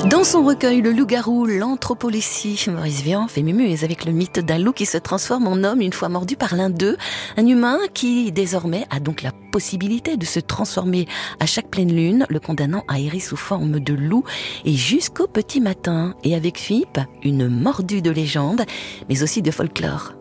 Dans son recueil Le loup-garou, l'anthropolésie, Maurice Vian fait mumuse avec le mythe d'un loup qui se transforme en homme une fois mordu par l'un d'eux. Un humain qui, désormais, a donc la possibilité de se transformer à chaque pleine lune, le condamnant à errer sous forme de loup et jusqu'au petit matin. Et avec Philippe, une mordue de légende, mais aussi de folklore.